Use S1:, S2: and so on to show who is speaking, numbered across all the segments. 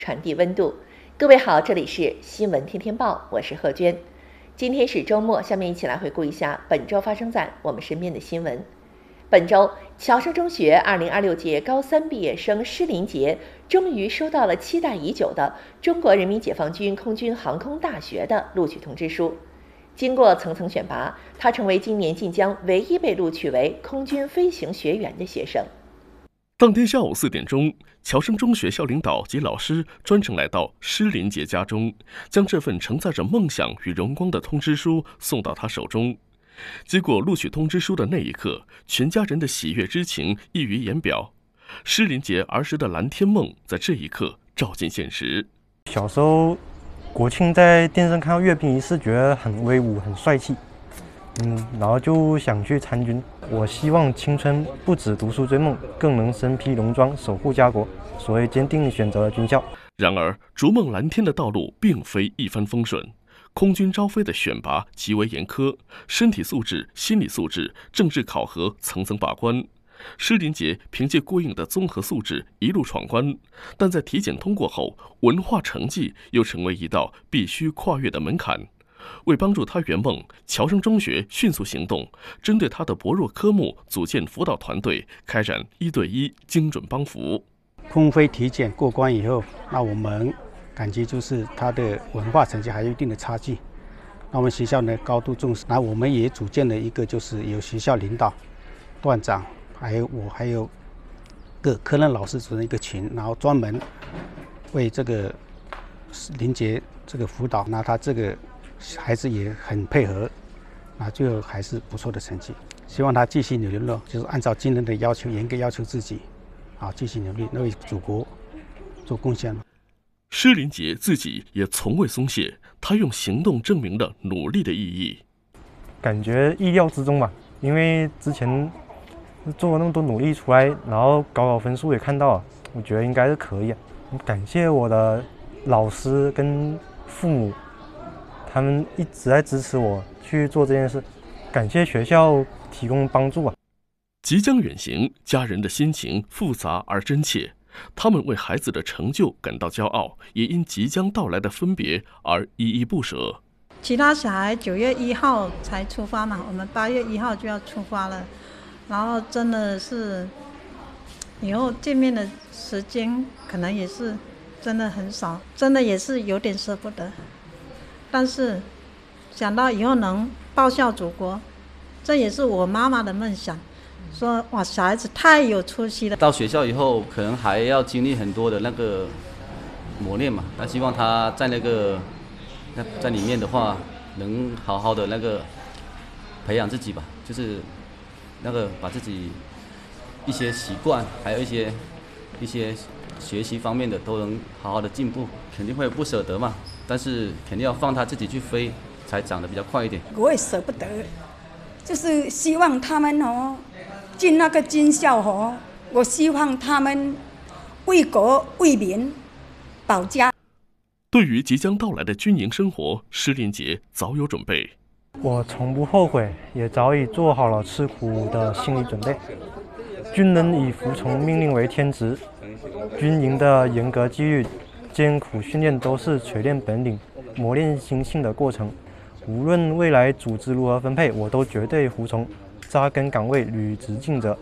S1: 传递温度。各位好，这里是新闻天天报，我是贺娟。今天是周末，下面一起来回顾一下本周发生在我们身边的新闻。本周，侨生中学2026届高三毕业生施林杰终于收到了期待已久的中国人民解放军空军航空大学的录取通知书。经过层层选拔，他成为今年晋江唯一被录取为空军飞行学员的学生。
S2: 当天下午4点钟，侨生中学校领导及老师专程来到施林杰家中，将这份承载着梦想与荣光的通知书送到他手中。结果录取通知书的那一刻，全家人的喜悦之情溢于言表。施林杰儿时的蓝天梦在这一刻照进现实。
S3: 小时候国庆在电视上看到阅兵仪式，觉得很威武很帅气，然后就想去参军。我希望青春不止读书追梦，更能身披戎装守护家国，所以坚定选择了军校。
S2: 然而逐梦蓝天的道路并非一帆风顺，空军招飞的选拔极为严苛，身体素质、心理素质、政治考核层层把关。施林杰凭借过硬的综合素质一路闯关，但在体检通过后，文化成绩又成为一道必须跨越的门槛。为帮助他圆梦，侨生中学迅速行动，针对他的薄弱科目组建辅导团队，开展1对1精准帮扶。
S4: 空飞体检过关以后，那我们感觉就是他的文化成绩还有一定的差距。那我们学校呢高度重视，那我们也组建了一个就是有学校领导、段长，还有我，还有各科任老师组成一个群，然后专门为这个林杰这个辅导。那他这个孩子也很配合，那最后还是不错的成绩。希望他继续努力了，就是按照今人的要求，严格要求自己，继续努力，为祖国做贡献。
S2: 施林杰自己也从未松懈，他用行动证明了努力的意义。
S3: 感觉意料之中吧，因为之前做了那么多努力出来，然后高考分数也看到了，我觉得应该是可以。感谢我的老师跟父母，他们一直在支持我去做这件事，感谢学校提供帮助啊。
S2: 即将远行，家人的心情复杂而真切，他们为孩子的成就感到骄傲，也因即将到来的分别而依依不舍。
S5: 其他小孩9月1号才出发嘛，我们8月1号就要出发了，然后真的是以后见面的时间可能也是真的很少，真的也是有点舍不得。但是想到以后能报效祖国，这也是我妈妈的梦想。说哇，小孩子太有出息了。
S6: 到学校以后，可能还要经历很多的那个磨练嘛。那希望他在在里面的话，能好好的培养自己吧，就是把自己一些习惯，还有一些学习方面的都能好好的进步。肯定会不舍得嘛，但是肯定要放他自己去飞，才长得比较快一点。
S7: 我也舍不得，就是希望他们进那个军校我希望他们为国为民保家。
S2: 对于即将到来的军营生活，施林杰早有准备。
S3: 我从不后悔，也早已做好了吃苦的心理准备。军人以服从命令为天职，军营的严格纪律、艰苦训练都是锤炼本领、磨练心性的过程。无论未来组织如何分配，我都绝对服从，扎根岗位，履职尽责。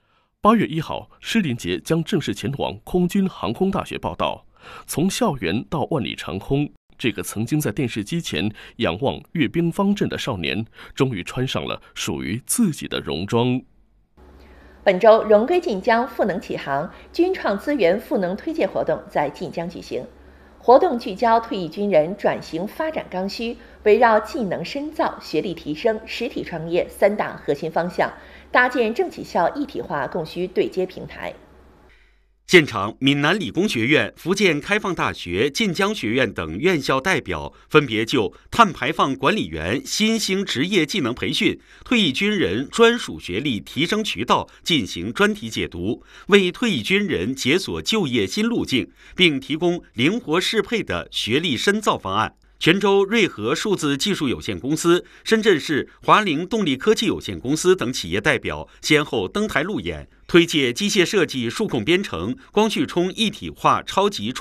S2: 8月1号，施林杰将正式前往空军航空大学报到。从校园到万里长空，这个曾经在电视机前仰望阅兵方阵的少年，终于穿上了属于自己的戎装。
S1: 本周荣归晋江赋能启航军创资源赋能推介活动在晋江举行。活动聚焦退役军人转型发展刚需，围绕技能深造、学历提升、实体创业3大核心方向，搭建政企校一体化供需对接平台。
S8: 现场，闽南理工学院、福建开放大学、晋江学院等院校代表分别就碳排放管理员新兴职业技能培训、退役军人专属学历提升渠道进行专题解读，为退役军人解锁就业新路径，并提供灵活适配的学历深造方案。泉州瑞和数字技术有限公司、深圳市华凌动力科技有限公司等企业代表先后登台路演，推介机械设计、数控编程、光绪冲一体化超级创